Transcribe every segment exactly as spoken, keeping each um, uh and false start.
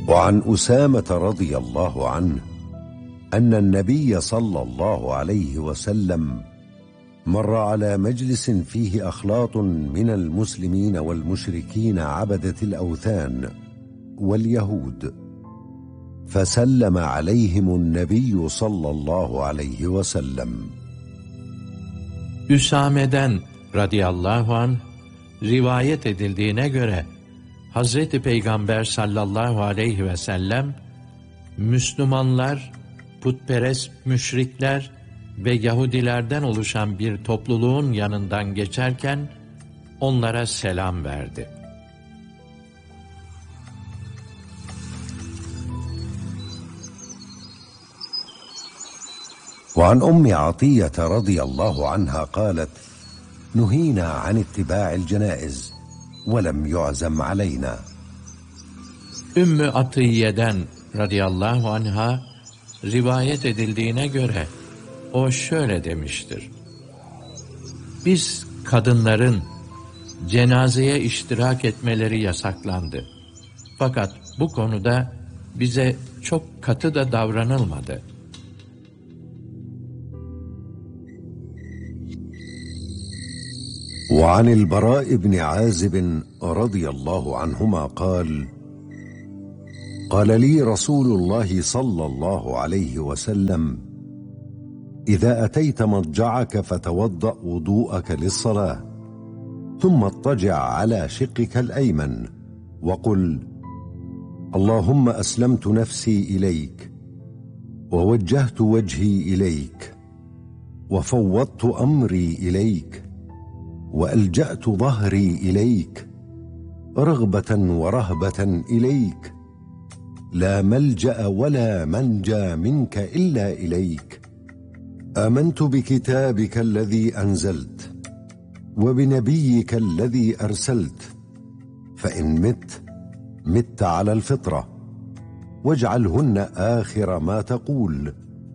وعن أسامة رضي الله عنه أن النبي صلى الله عليه وسلم مر على مجلس فيه أخلاط من المسلمين والمشركين عبدة الأوثان واليهود، فسلم عليهم النبي صلى الله عليه وسلم. Üsame'den radıyallahu anh rivayet edildiğine göre Hazreti Peygamber sallallahu aleyhi ve sellem Müslümanlar, putperest müşrikler ve Yahudilerden oluşan bir topluluğun yanından geçerken onlara selam verdi. وعن أم عطية رضي الله عنها قالت: نهينا عن اتباع الجنائز ولم يعزم علينا. Ümmü Atiye'den radıyallahu anha rivayet edildiğine göre o şöyle demiştir: Biz kadınların cenazeye iştirak etmeleri yasaklandı. Fakat bu konuda bize çok katı da davranılmadı. وعن البراء بن عازب رضي الله عنهما قال: قال لي رسول الله صلى الله عليه وسلم: إذا أتيت مضجعك فتوضأ وضوءك للصلاة، ثم اضطجع على شقك الأيمن وقل: اللهم أسلمت نفسي إليك، ووجهت وجهي إليك، وفوضت أمري إليك، وألجأت ظهري إليك، رغبة ورهبة إليك، لا ملجأ ولا منجى منك إلا إليك، آمنت بكتابك الذي أنزلت وبنبيك الذي أرسلت، فإن مت مت على الفطرة، واجعلهن آخر ما تقول.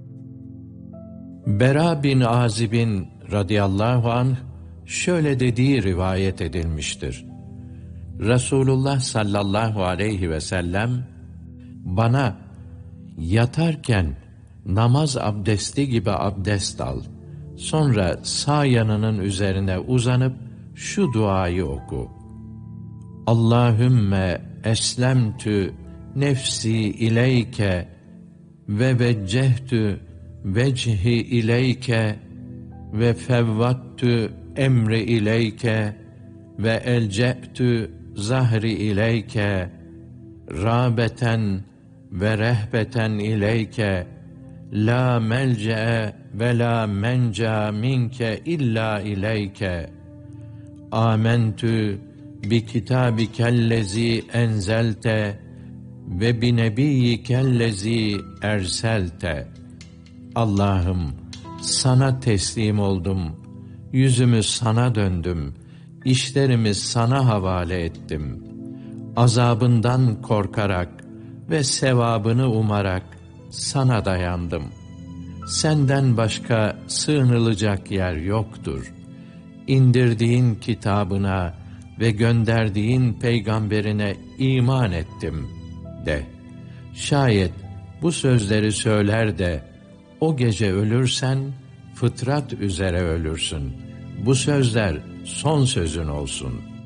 Bera bin Azib'in radıyallahu anh şöyle dediği rivayet edilmiştir: Resulullah sallallahu aleyhi ve sellem bana yatarken namaz abdesti gibi abdest al, sonra sağ yanının üzerine uzanıp şu duayı oku: Allahümme eslemtü nefsi ileyke ve veccehtü vecihi ileyke ve fevvattü emri ileyke ve elce'tü zahri ileyke râbeten ve rehbeten ileyke la melce'e ve la menca minke illa ileyke âmentü bi kitabikellezî enzelte ve bi nebiyyikellezî erselte. Allah'ım, sana teslim oldum, yüzümü sana döndüm, işlerimi sana havale ettim. Azabından korkarak ve sevabını umarak sana dayandım. Senden başka sığınılacak yer yoktur. İndirdiğin kitabına ve gönderdiğin peygamberine iman ettim de. Şayet bu sözleri söyler de o gece ölürsen fıtrat üzere ölürsün. Bu sözler son sözün olsun.''